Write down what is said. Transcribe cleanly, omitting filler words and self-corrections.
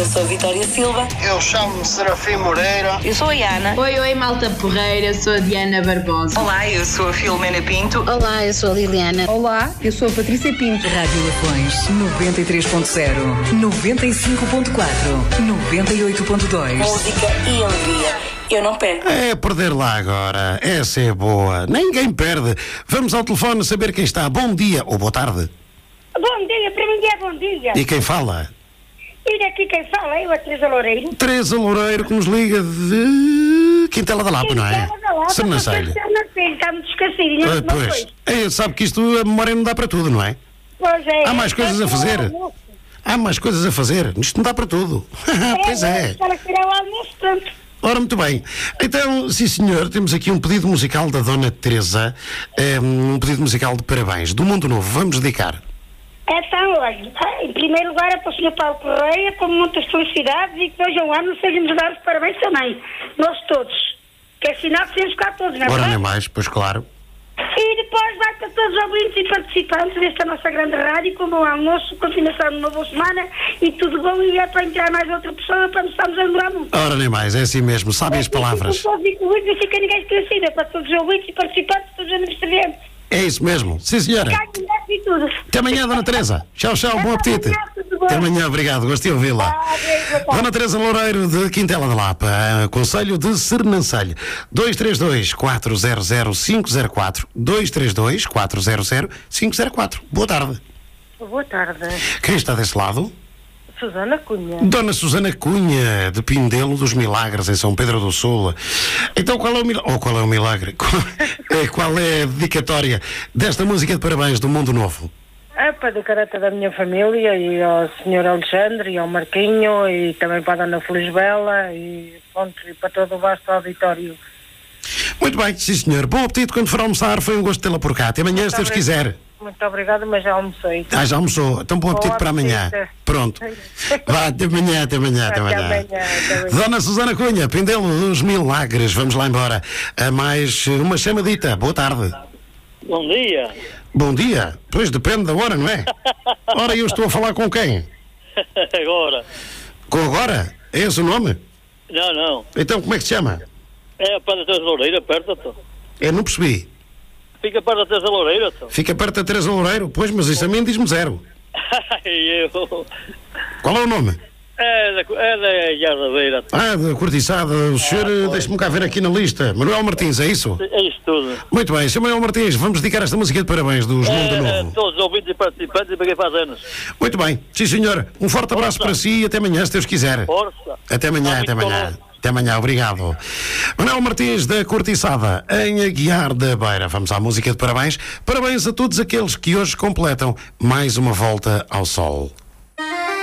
sou a Vitória Silva. Eu chamo-me Serafim Moreira. Eu sou a Ana. Oi, malta porreira, eu sou a Diana Barbosa. Olá, eu sou a Filomena Pinto. Olá, eu sou a Liliana. Olá, eu sou a Patrícia Pinto. Rádio Lafões 93.0, 95.4, 98.2. Música e alegria. Eu não perco. É perder lá agora. Essa é boa. Ninguém perde. Vamos ao telefone saber quem está. Bom dia ou boa tarde. Bom dia, para mim é bom dia. E quem fala? E daqui quem fala, eu, a Teresa Loureiro. Teresa Loureiro, que nos liga de Quintela da Lapa, não é? Quintela da Lapa, Sernancelho. Está muito esquecidinho. Pois. Sabe que isto, a memória não dá para tudo, não é? Pois é. Há mais coisas a fazer. Há mais coisas a fazer. Isto não dá para tudo. Pois é. Para tirar o almoço, pronto. Ora, muito bem. Então, sim senhor, temos aqui um pedido musical da Dona Teresa, um pedido musical de parabéns, do Mundo Novo. Vamos dedicar. Então, olha, em primeiro lugar é para o Sr. Paulo Correia, com muitas felicidades e que hoje é um ano sejamos dar os parabéns também. Nós todos. Que é sinal que temos cá todos, não é Ora, verdade? nem mais, pois claro. E depois vai para todos os ouvintes e participantes desta nossa grande rádio, com um bom almoço, continuação de uma boa semana e tudo bom, e é para entrar mais outra pessoa para não estarmos a demorar muito. Ora, nem mais, é assim mesmo, sabem as palavras. Não incluídos, não fica ninguém esquecido, é para todos os ouvintes e participantes, todos os aniversariantes. É isso mesmo, sim senhora. E tudo. Até amanhã, Dona Teresa. Tchau, tchau, bom apetite. Até amanhã, obrigado, gostei de ouvi-la. Dona Teresa Loureiro, de Quintela da Lapa, Conselho de Sernancelho. 232-400-504. 232-400-504. Boa tarde. Boa tarde. Quem está desse lado? Susana Cunha. Dona Susana Cunha, de Pindelo dos Milagres, em São Pedro do Sul. Então qual é o milagre? Qual é o milagre? Qual é a dedicatória desta música de parabéns do Mundo Novo? É para a careta da minha família e ao Sr. Alexandre e ao Marquinho e também para a Dona Felisbela e, pronto, e para todo o vasto auditório. Muito bem, sim senhor. Bom apetite quando for almoçar, foi um gosto tê-la por cá. Até amanhã, se Deus quiser. Muito obrigada, mas já almocei. Já almoçou. Então bom apetite para amanhã. Pronto. Vá, até amanhã. Até amanhã. Dona Susana Cunha, Pindelo dos Milagres. Vamos lá embora. A mais uma chamadita. Boa tarde. Bom dia. Bom dia. Pois depende da hora, não é? Ora, eu estou a falar com quem? Agora. Com agora? É esse o nome? Não. Então como é que se chama? É a Pedra Teresa Loureiro, aperta-te. Eu não percebi. Fica perto da Teresa Loureiro, então. Fica perto da Teresa Loureiro? Pois, mas isso a mim diz-me zero. Eu... Qual é o nome? É da Guarda-Beira. Da Cortiçada. O senhor, deixe-me cá ver aqui na lista. Manuel Martins, é isso? É isso tudo. Muito bem, Sr. Manuel Martins, vamos dedicar esta música de parabéns dos Mundo Novo. Todos os ouvintes e participantes e para quem faz anos. Muito bem, sim senhor. Um forte abraço para si e até amanhã, se Deus quiser. Força. Até amanhã. Até amanhã, obrigado. Manuel Martins, da Cortiçada, em Aguiar da Beira. Vamos à música de parabéns. Parabéns a todos aqueles que hoje completam mais uma volta ao sol.